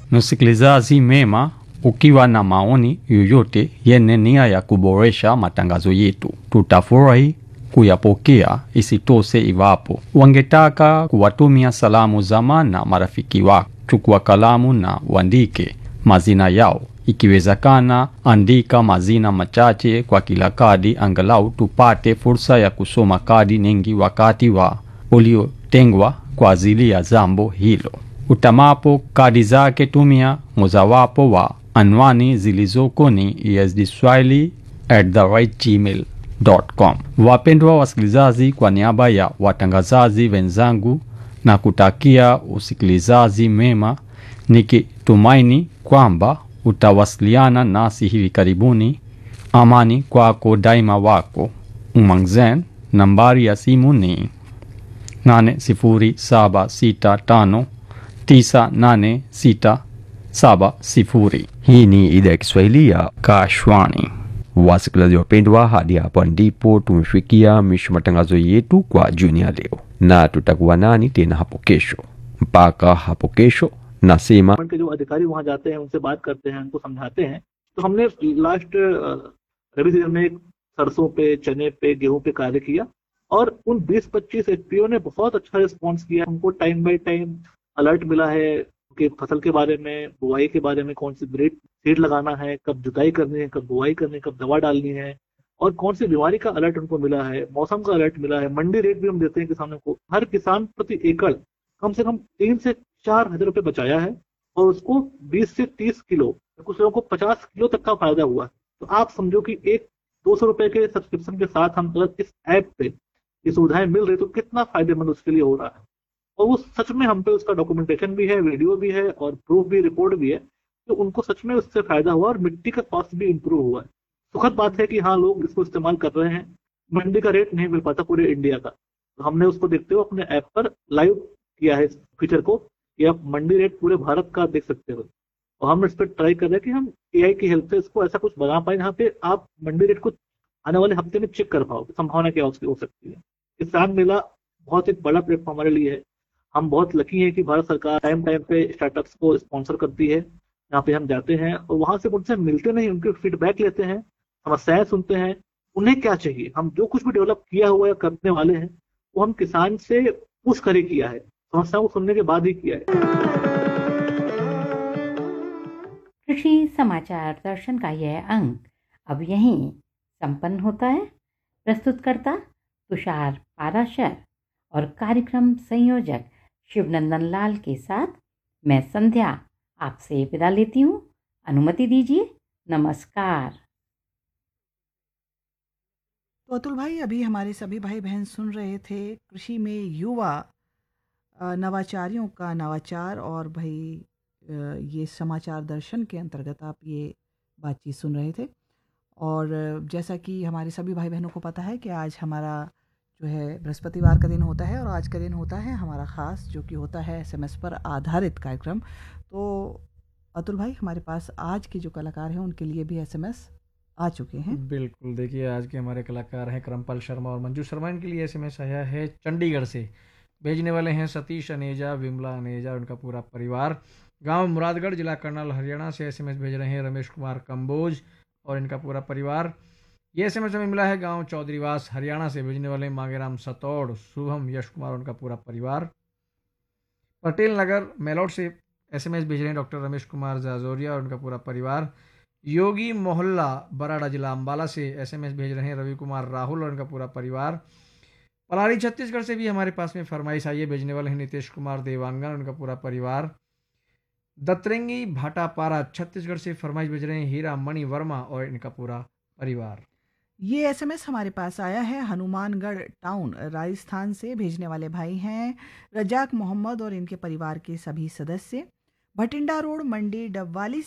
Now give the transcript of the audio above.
Msikilizaji mema, ukiwa na maoni yoyote yenye nia ya kuboresha matangazo yetu, tutafurahi kuyapokea. Isitoshe, iwapo wangetaka kuwatumia salamu za maana marafiki wako, chukua kalamu na uandike mazina yao. Ikiwezekana, andika mazina machache kwa kila kadi, angalau tupate fursa ya kusoma kadi nyingi wakati wa uliotengwa kwa ajili ya jambo hilo. Utamapo kadi zake, tumia mojawapo wa anwani zilizoko ni esdswahili@gmail.com. Wapendwa wasikilizaji, kwa niaba ya watangazaji wenzangu na kutakia usikilizaji mema, nikitumaini kwamba utawasiliana nasi hivi karibuni. Amani kwako daima, wako Umangzen. Nambari ya simu ni 80765986670. Hii ni idhaa ya Kiswahili ya Kashwani. wasikilizaji wapendwa. Hadi hapa ndipo tumefikia mwisho matangazo yetu kwa jioni ya leo, na tutakuwa nani tena hapo kesho. Mpaka hapo kesho, nasema के जो अधिकारी वहां जाते हैं, उनसे बात करते हैं, उनको समझाते हैं। तो हमने लास्ट रबी सीजन में सरसों पे, चने पे, गेहूं पे कार्य किया और उन 20-25 एफपीओ ने बहुत अच्छा रिस्पॉन्स किया। उनको टाइम बाय टाइम अलर्ट मिला है उनके फसल के बारे में, बुआई के बारे में, कौन सी ग्रेड सीड लगाना है, कब जुताई करनी है, कब बुआई करनी है, कब दवा डालनी है, और कौन सी बीमारी का अलर्ट उनको मिला है, मौसम का अलर्ट मिला है। मंडी रेट भी हम देते हैं किसानों को। हर किसान प्रति एकड़ कम से कम 3 से 4 हजार रुपए बचाया है और उसको 20 से 30 किलो, कुछ लोगों को 50 किलो तक का फायदा हुआ। तो आप समझो कि एक 200 रुपए के सब्सक्रिप्शन के साथ हम अगर इस ऐप पे ये सुविधाएं मिल रही तो कितना फायदेमंद उसके लिए हो रहा है। और वो सच में हम पे उसका डॉक्यूमेंटेशन भी है, वीडियो भी है और प्रूफ भी, रिपोर्ट भी है, तो उनको सच में उससे फायदा हुआ और मिट्टी का कॉस्ट भी इंप्रूव हुआ है। सुखद बात है कि हाँ, लोग इसको इस्तेमाल कर रहे हैं। मंडी का रेट नहीं मिल पाता पूरे इंडिया का, तो हमने उसको देखते हुए अपने ऐप पर लाइव किया है इस फीचर को कि आप मंडी रेट पूरे भारत का देख सकते हो। और हम इस पर ट्राई कर रहे हैं कि हम एआई की हेल्प से इसको ऐसा कुछ बना पाए जहाँ पे आप मंडी रेट को आने वाले हफ्ते में चेक कर पाओ। संभावना क्या हो सकती है। किसान मेला बहुत एक बड़ा प्लेटफॉर्म हमारे लिए है। हम बहुत लकी हैं कि भारत सरकार टाइम टाइम पे स्टार्टअप्स को स्पॉन्सर करती है। यहाँ पे हम जाते हैं और वहां से उनसे मिलते नहीं, उनके फीडबैक लेते हैं, समस्याएं सुनते हैं, उन्हें क्या चाहिए। हम जो कुछ भी डेवलप किया हुआ है, करने वाले हैं, वो हम किसान से पूछ कर ही किया है, समस्याओं को सुनने के बाद ही किया है। कृषि समाचार दर्शन का यह अंक अब यहीं संपन्न होता है। प्रस्तुतकर्ता तुषार पाराशर और कार्यक्रम संयोजक शिवनंदन लाल के साथ मैं संध्या आपसे विदा लेती हूँ। अनुमति दीजिए। नमस्कार। तो अतुल भाई, अभी हमारे सभी भाई बहन सुन रहे थे कृषि में युवा नवाचारियों का नवाचार, और भाई ये समाचार दर्शन के अंतर्गत आप ये बातचीत सुन रहे थे। और जैसा कि हमारे सभी भाई बहनों को पता है कि आज हमारा जो है बृहस्पतिवार का दिन होता है, और आज का दिन होता है हमारा ख़ास, जो कि होता है एसएमएस पर आधारित कार्यक्रम। तो अतुल भाई, हमारे पास आज के जो कलाकार हैं उनके लिए भी एसएमएस आ चुके हैं। बिल्कुल, देखिए आज के हमारे कलाकार हैं करमपाल शर्मा और मंजू शर्मा। इनके लिए एसएमएस आया है चंडीगढ़ से। भेजने वाले हैं सतीश अनेजा, विमला अनेजा और उनका पूरा परिवार। गांव मुरादगढ़, जिला करनाल, हरियाणा से एसएमएस भेज रहे हैं रमेश कुमार कंबोज और इनका पूरा परिवार। ये एसएमएस हमें मिला है गांव चौधरीवास, हरियाणा से। भेजने वाले मांगेराम सतौड़, शुभम, यश कुमार और उनका पूरा परिवार। पटेल नगर मेलोड से एसएमएस भेज रहे हैं डॉक्टर रमेश कुमार जाजोरिया और उनका पूरा परिवार। योगी मोहल्ला, बराड़ा, जिला अम्बाला से एसएमएस भेज रहे हैं रवि कुमार राहुल और उनका पूरा परिवार। पलारी छत्तीसगढ़ से भी हमारे पास में फरमाइश आई है। भेजने वाले हैं नितेश कुमार देवांगन और उनका पूरा परिवार। दतरंगी भाटापारा छत्तीसगढ़ से फरमाइश भेज रहे हैं हीरा मणि वर्मा और इनका पूरा परिवार। ये एसएमएस हमारे पास आया है हनुमानगढ़ टाउन, राजस्थान से। भेजने वाले भाई हैं रजाक मोहम्मद और इनके परिवार के सभी सदस्य। भटिंडा रोड, मंडी, डबवाली